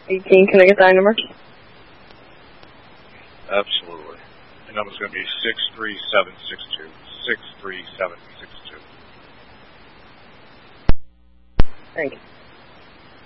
18. Can I get that number? Absolutely. The number's going to be 63762. 63762. Thank you.